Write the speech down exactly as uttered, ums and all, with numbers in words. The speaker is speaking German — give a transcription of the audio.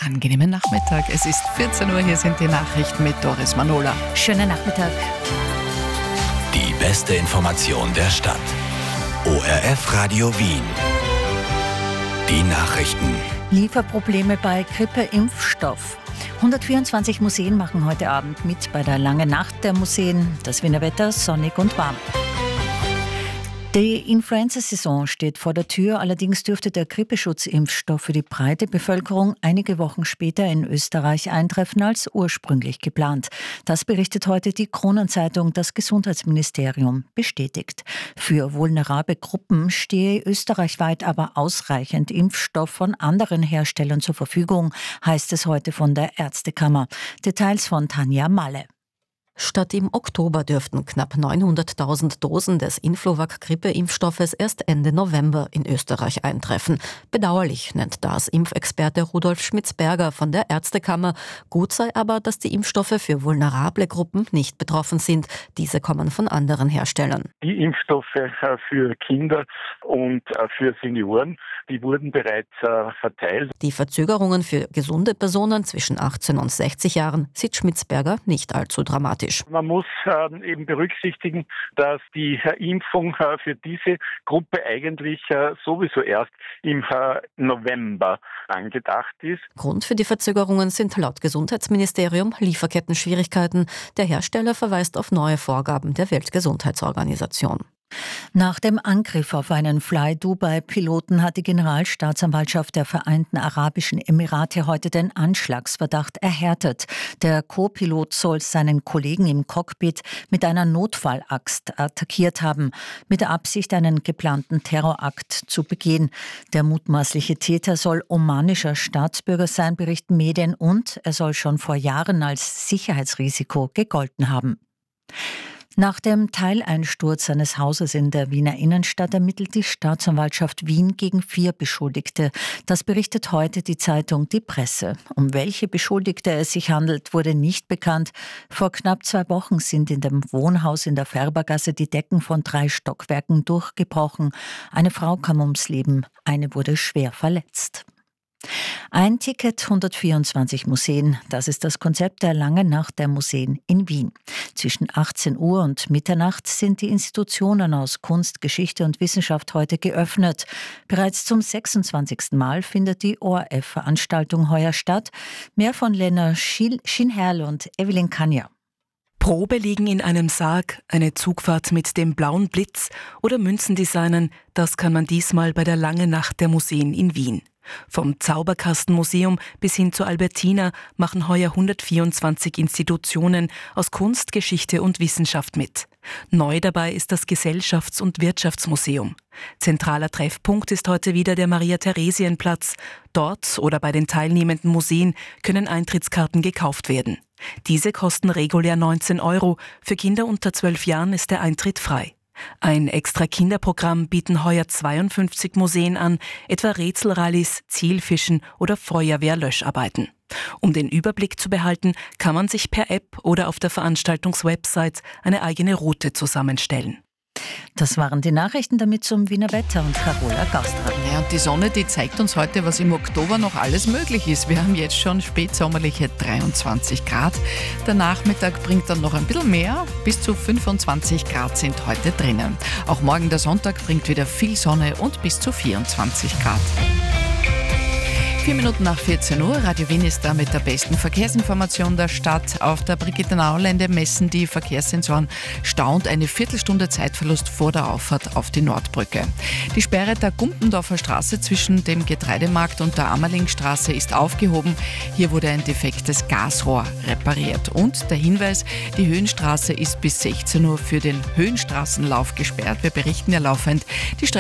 Angenehmen Nachmittag. Es ist vierzehn Uhr, hier sind die Nachrichten mit Doris Manola. Schönen Nachmittag. Die beste Information der Stadt. O R F Radio Wien. Die Nachrichten. Lieferprobleme bei Grippeimpfstoff. hundertvierundzwanzig Museen machen heute Abend mit bei der Langen Nacht der Museen. Das Wiener Wetter sonnig und warm. Die Influenza-Saison steht vor der Tür, allerdings dürfte der Grippeschutzimpfstoff für die breite Bevölkerung einige Wochen später in Österreich eintreffen als ursprünglich geplant. Das berichtet heute die Kronenzeitung, das Gesundheitsministerium bestätigt. Für vulnerable Gruppen stehe österreichweit aber ausreichend Impfstoff von anderen Herstellern zur Verfügung, heißt es heute von der Ärztekammer. Details von Tanja Malle. Statt im Oktober dürften knapp neunhunderttausend Dosen des Influvac-Grippeimpfstoffes erst Ende November in Österreich eintreffen. Bedauerlich nennt das Impfexperte Rudolf Schmitz-Berger von der Ärztekammer. Gut sei aber, dass die Impfstoffe für vulnerable Gruppen nicht betroffen sind. Diese kommen von anderen Herstellern. Die Impfstoffe für Kinder und für Senioren, die wurden bereits verteilt. Die Verzögerungen für gesunde Personen zwischen achtzehn und sechzig Jahren sieht Schmitz-Berger nicht allzu dramatisch. Man muss äh, eben berücksichtigen, dass die äh, Impfung äh, für diese Gruppe eigentlich äh, sowieso erst im äh, November angedacht ist. Grund für die Verzögerungen sind laut Gesundheitsministerium Lieferkettenschwierigkeiten. Der Hersteller verweist auf neue Vorgaben der Weltgesundheitsorganisation. Nach dem Angriff auf einen Fly-Dubai-Piloten hat die Generalstaatsanwaltschaft der Vereinten Arabischen Emirate heute den Anschlagsverdacht erhärtet. Der Co-Pilot soll seinen Kollegen im Cockpit mit einer Notfallaxt attackiert haben, mit der Absicht, einen geplanten Terrorakt zu begehen. Der mutmaßliche Täter soll omanischer Staatsbürger sein, berichten Medien, und er soll schon vor Jahren als Sicherheitsrisiko gegolten haben. Nach dem Teileinsturz eines Hauses in der Wiener Innenstadt ermittelt die Staatsanwaltschaft Wien gegen vier Beschuldigte. Das berichtet heute die Zeitung Die Presse. Um welche Beschuldigte es sich handelt, wurde nicht bekannt. Vor knapp zwei Wochen sind in dem Wohnhaus in der Färbergasse die Decken von drei Stockwerken durchgebrochen. Eine Frau kam ums Leben, eine wurde schwer verletzt. Ein Ticket, hundertvierundzwanzig Museen. Das ist das Konzept der Langen Nacht der Museen in Wien. Zwischen achtzehn Uhr und Mitternacht sind die Institutionen aus Kunst, Geschichte und Wissenschaft heute geöffnet. Bereits zum sechsundzwanzigsten Mal findet die O R F-Veranstaltung heuer statt. Mehr von Lena Schinherl und Evelyn Kanja. Probe liegen in einem Sarg, eine Zugfahrt mit dem blauen Blitz oder Münzen designen, das kann man diesmal bei der Langen Nacht der Museen in Wien. Vom Zauberkastenmuseum bis hin zur Albertina machen heuer hundertvierundzwanzig Institutionen aus Kunst, Geschichte und Wissenschaft mit. Neu dabei ist das Gesellschafts- und Wirtschaftsmuseum. Zentraler Treffpunkt ist heute wieder der Maria-Theresien-Platz. Dort oder bei den teilnehmenden Museen können Eintrittskarten gekauft werden. Diese kosten regulär neunzehn Euro. Für Kinder unter zwölf Jahren ist der Eintritt frei. Ein extra Kinderprogramm bieten heuer zweiundfünfzig Museen an, etwa Rätselrallies, Zielfischen oder Feuerwehrlöscharbeiten. Um den Überblick zu behalten, kann man sich per App oder auf der Veranstaltungswebsite eine eigene Route zusammenstellen. Das waren die Nachrichten, damit zum Wiener Wetter und Carola Gaustrat. Ja, und die Sonne, die zeigt uns heute, was im Oktober noch alles möglich ist. Wir haben jetzt schon spätsommerliche dreiundzwanzig Grad. Der Nachmittag bringt dann noch ein bisschen mehr. Bis zu fünfundzwanzig Grad sind heute drinnen. Auch morgen der Sonntag bringt wieder viel Sonne und bis zu vierundzwanzig Grad. Vier Minuten nach vierzehn Uhr. Radio Wien ist da mit der besten Verkehrsinformation der Stadt. Auf der Brigitte-Nauer-Lände messen die Verkehrssensoren Stau und eine Viertelstunde Zeitverlust vor der Auffahrt auf die Nordbrücke. Die Sperre der Gumpendorfer Straße zwischen dem Getreidemarkt und der Ammerlingstraße ist aufgehoben. Hier wurde ein defektes Gasrohr repariert. Und der Hinweis, die Höhenstraße ist bis sechzehn Uhr für den Höhenstraßenlauf gesperrt. Wir berichten ja laufend. Die